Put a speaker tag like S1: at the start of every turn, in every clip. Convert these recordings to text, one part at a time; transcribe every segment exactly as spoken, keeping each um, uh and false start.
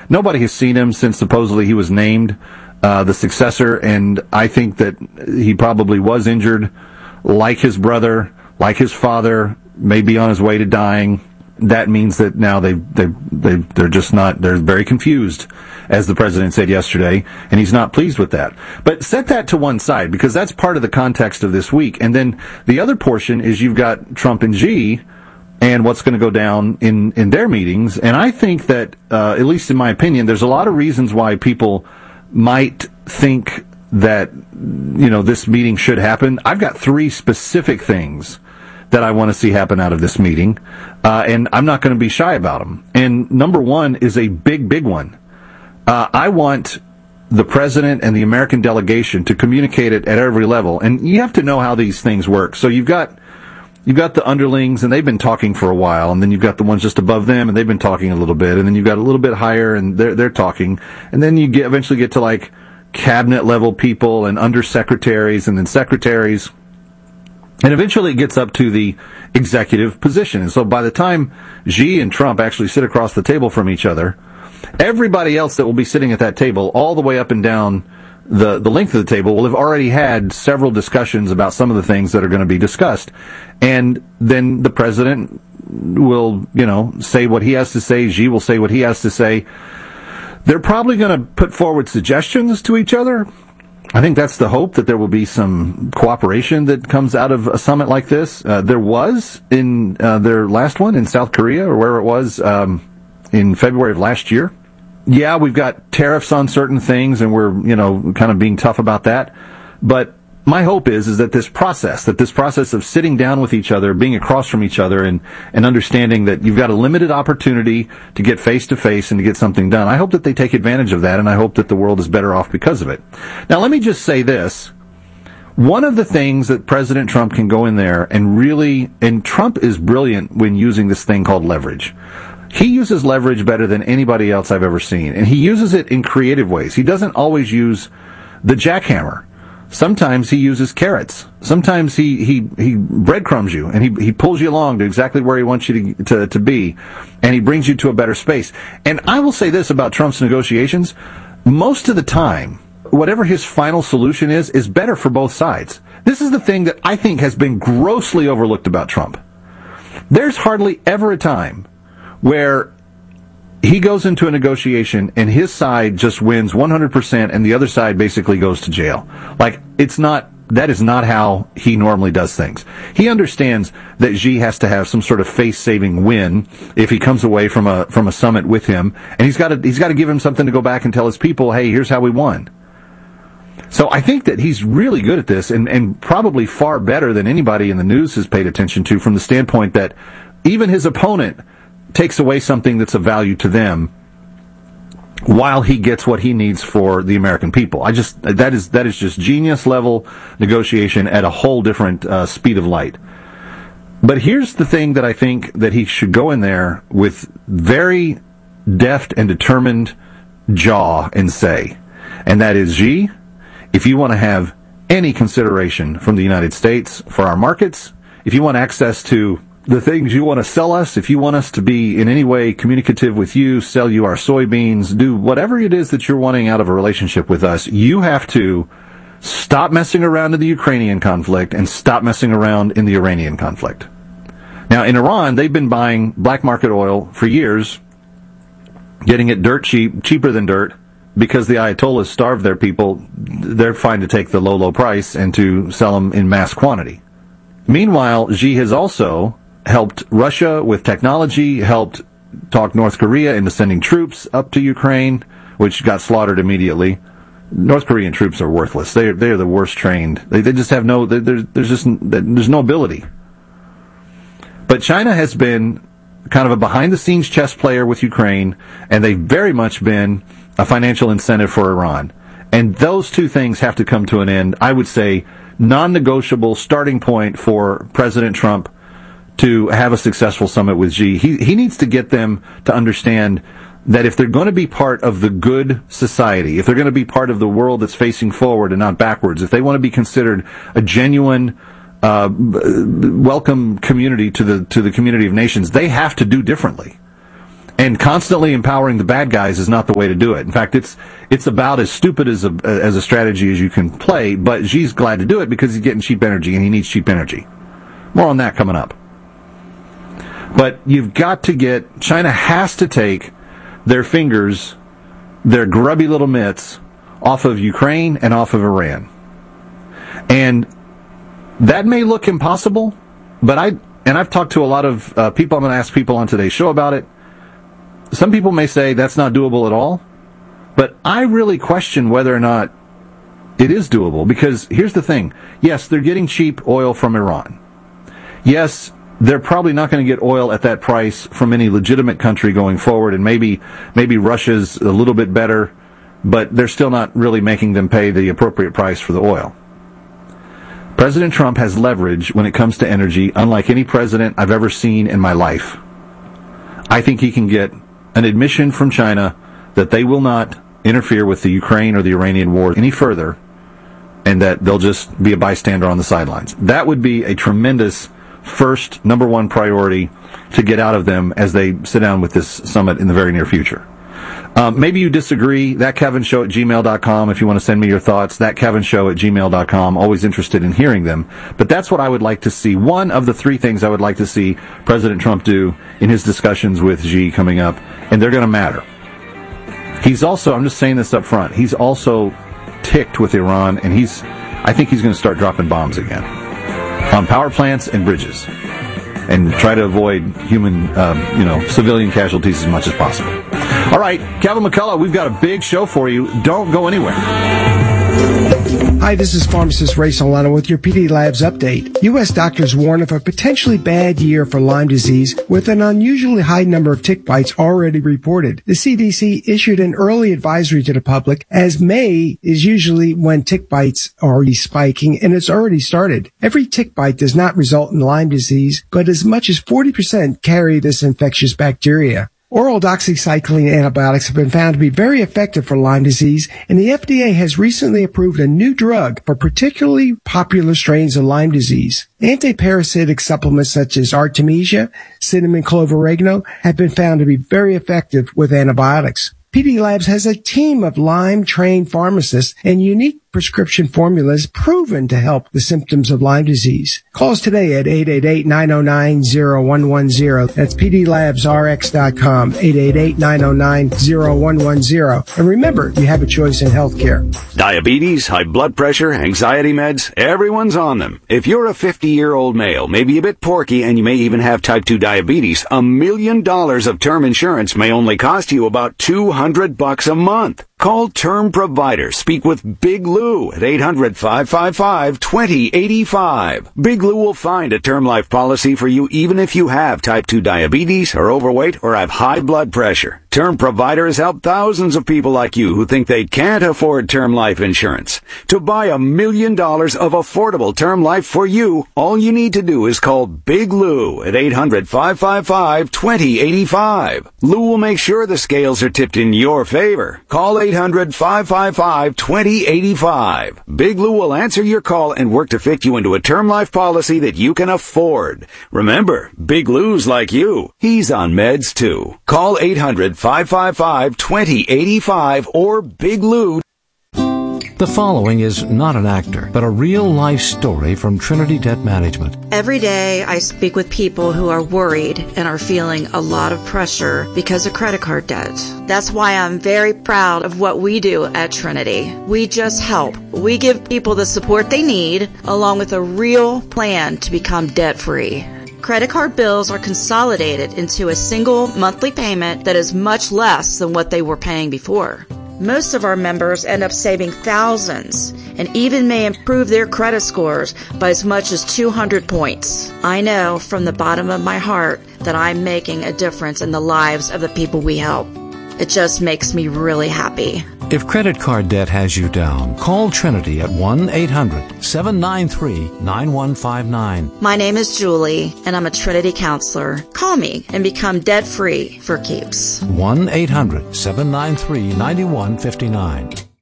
S1: Nobody has seen him since supposedly he was named uh, the successor, and I think that he probably was injured, like his brother, like his father, maybe on his way to dying. That means that now they they they they're just not they're very confused, as the president said yesterday, and he's not pleased with that. But set that to one side, because that's part of the context of this week. And then the other portion is you've got Trump and Xi and what's going to go down in in their meetings. And I think that, uh, at least in my opinion, there's a lot of reasons why people might think that, you know, this meeting should happen. I've got three specific things that I want to see happen out of this meeting, uh, and I'm not going to be shy about them. And number one is a big, big one. Uh, I want the president and the American delegation to communicate it at every level, and you have to know how these things work. So you've got you've got the underlings, and they've been talking for a while, and then you've got the ones just above them, and they've been talking a little bit, and then you've got a little bit higher, and they're they're talking, and then you get eventually get to like cabinet level people and undersecretaries, and then secretaries. And eventually it gets up to the executive position. And so by the time Xi and Trump actually sit across the table from each other, everybody else that will be sitting at that table, all the way up and down the, the length of the table, will have already had several discussions about some of the things that are going to be discussed. And then the president will, you know, say what he has to say. Xi will say what he has to say. They're probably going to put forward suggestions to each other. I think that's the hope, that there will be some cooperation that comes out of a summit like this. Uh, there was in uh, their last one in South Korea, or where it was um, in February of last year. Yeah, we've got tariffs on certain things, and we're, you know, kind of being tough about that. But my hope is is that this process, that this process of sitting down with each other, being across from each other, and, and understanding that you've got a limited opportunity to get face-to-face and to get something done, I hope that they take advantage of that, and I hope that the world is better off because of it. Now, let me just say this. One of the things that President Trump can go in there and really, and Trump is brilliant when using this thing called leverage. He uses leverage better than anybody else I've ever seen, and he uses it in creative ways. He doesn't always use the jackhammer. Sometimes he uses carrots. Sometimes he, he, he breadcrumbs you, and he, he pulls you along to exactly where he wants you to, to, to be, and he brings you to a better space. And I will say this about Trump's negotiations. Most of the time, whatever his final solution is, is better for both sides. This is the thing that I think has been grossly overlooked about Trump. There's hardly ever a time where he goes into a negotiation and his side just wins one hundred percent and the other side basically goes to jail. Like, it's not, that is not how he normally does things. He understands that Xi has to have some sort of face-saving win if he comes away from a, from a summit with him, and he's got to, he's got to give him something to go back and tell his people, hey, here's how we won. So I think that he's really good at this, and, and probably far better than anybody in the news has paid attention to, from the standpoint that even his opponent takes away something that's of value to them while he gets what he needs for the American people. I just, that is, that is just genius level negotiation at a whole different uh, speed of light. But here's the thing that I think that he should go in there with very deft and determined jaw and say, and that is, Xi, if you want to have any consideration from the United States for our markets, if you want access to the things you want to sell us, if you want us to be in any way communicative with you, sell you our soybeans, do whatever it is that you're wanting out of a relationship with us, you have to stop messing around in the Ukrainian conflict and stop messing around in the Iranian conflict. Now, in Iran, they've been buying black market oil for years, getting it dirt cheap, cheaper than dirt, because the Ayatollahs starve their people. They're fine to take the low, low price and to sell them in mass quantity. Meanwhile, Xi has also helped Russia with technology, helped talk North Korea into sending troops up to Ukraine, which got slaughtered immediately. North Korean troops are worthless. They're, they're the worst trained. They, they just have no, there's, there's just, there's no ability. But China has been kind of a behind-the-scenes chess player with Ukraine, and they've very much been a financial incentive for Iran. And those two things have to come to an end. I would say non-negotiable starting point for President Trump to have a successful summit with Xi. He, he needs to get them to understand that if they're going to be part of the good society, if they're going to be part of the world that's facing forward and not backwards, if they want to be considered a genuine uh, welcome community to the to the community of nations, they have to do differently. And constantly empowering the bad guys is not the way to do it. In fact, it's it's about as stupid as a as a strategy as you can play, but Xi's glad to do it because he's getting cheap energy, and he needs cheap energy. More on that coming up. But you've got to get, China has to take their fingers, their grubby little mitts, off of Ukraine and off of Iran. And that may look impossible, but I, and I've talked to a lot of uh, people, I'm going to ask people on today's show about it. Some people may say that's not doable at all, but I really question whether or not it is doable, because here's the thing. Yes, they're getting cheap oil from Iran. Yes, they're probably not going to get oil at that price from any legitimate country going forward, and maybe maybe Russia's a little bit better, but they're still not really making them pay the appropriate price for the oil. President Trump has leverage when it comes to energy, unlike any president I've ever seen in my life. I think he can get an admission from China that they will not interfere with the Ukraine or the Iranian war any further, and that they'll just be a bystander on the sidelines. That would be a tremendous first, number one priority to get out of them as they sit down with this summit in the very near future. Um, maybe you disagree. that kevin show at gmail dot com if you want to send me your thoughts. that kevin show at gmail dot com. Always interested in hearing them. But that's what I would like to see. One of the three things I would like to see President Trump do in his discussions with Xi coming up, and they're going to matter. He's also, I'm just saying this up front, he's also ticked with Iran, and he's, I think he's going to start dropping bombs again on power plants and bridges, and try to avoid human, um, you know, civilian casualties as much as possible. All right, Kevin McCullough, we've got a big show for you. Don't go anywhere.
S2: Hi, this is pharmacist Ray Solano with your P D Labs update. U S doctors warn of a potentially bad year for Lyme disease with an unusually high number of tick bites already reported. The C D C issued an early advisory to the public, as May is usually when tick bites are already spiking, and it's already started. Every tick bite does not result in Lyme disease, but as much as forty percent carry this infectious bacteria. Oral doxycycline antibiotics have been found to be very effective for Lyme disease, and the F D A has recently approved a new drug for particularly popular strains of Lyme disease. Antiparasitic supplements such as Artemisia, cinnamon clover oregano have been found to be very effective with antibiotics. P D Labs has a team of Lyme-trained pharmacists and unique prescription formulas proven to help the symptoms of Lyme disease. Call us today at eight eight eight, nine oh nine, oh one one oh. That's p d labs r x dot com, eight eight eight, nine oh nine, oh one one oh. And remember, you have a choice in healthcare.
S3: Diabetes, high blood pressure, anxiety meds, everyone's on them. If you're a fifty-year-old male, maybe a bit porky, and you may even have type two diabetes, a million dollars of term insurance may only cost you about two hundred bucks a month. Call Term Provider. Speak with Big Lou at eight hundred, five five five, two oh eight five. Big Lou will find a term life policy for you even if you have type two diabetes, are overweight, or have high blood pressure. Term Provider has helped thousands of people like you who think they can't afford term life insurance. To buy a million dollars of affordable term life for you, all you need to do is call Big Lou at eight hundred, five five five, two oh eight five. Lou will make sure the scales are tipped in your favor. Call eight hundred, five five five, two oh eight five. Big Lou will answer your call and work to fit you into a term life policy that you can afford. Remember, Big Lou's like you. He's on meds too. Call eight hundred, five five five, two oh eight five or Big Lou.
S4: The following is not an actor, but a real-life story from Trinity Debt Management.
S5: Every day I speak with people who are worried and are feeling a lot of pressure because of credit card debt. That's why I'm very proud of what we do at Trinity. We just help. We give people the support they need, along with a real plan to become debt-free. Credit card bills are consolidated into a single monthly payment that is much less than what they were paying before. Most of our members end up saving thousands and even may improve their credit scores by as much as two hundred points. I know from the bottom of my heart that I'm making a difference in the lives of the people we help. It just makes me really happy.
S4: If credit card debt has you down, call Trinity at one eight hundred, seven nine three, nine one five nine.
S5: My name is Julie, and I'm a Trinity counselor. Call me and become debt-free for keeps.
S4: one eight hundred, seven nine three, nine one five nine.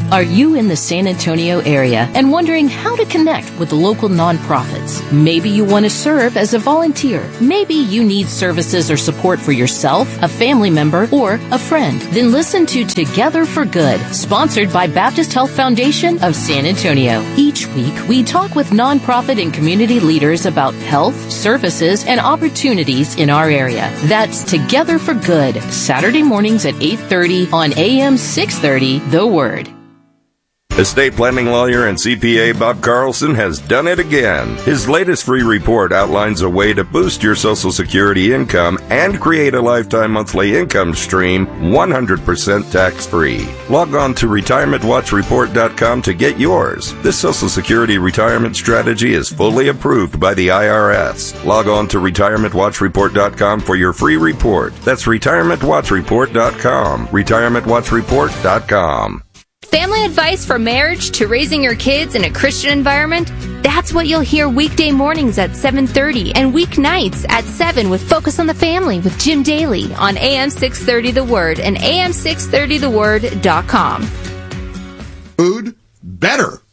S6: Are you in the San Antonio area and wondering how to connect with local nonprofits? Maybe you want to serve as a volunteer. Maybe you need services or support for yourself, a family member, or a friend. Then listen to Together for Good, sponsored by Baptist Health Foundation of San Antonio. Each week, we talk with nonprofit and community leaders about health, services, and opportunities in our area. That's Together for Good, Saturday mornings at eight thirty on A M six thirty, The Word.
S7: Estate planning lawyer and C P A Bob Carlson has done it again. His latest free report outlines a way to boost your Social Security income and create a lifetime monthly income stream one hundred percent tax-free. Log on to retirement watch report dot com to get yours. This Social Security retirement strategy is fully approved by the I R S. Log on to retirement watch report dot com for your free report. That's retirement watch report dot com. retirement watch report dot com.
S8: Family advice for marriage to raising your kids in a Christian environment? That's what you'll hear weekday mornings at seven thirty and weeknights at seven with Focus on the Family with Jim Daly on A M six thirty The Word and A M six thirty the word dot com.
S9: Food better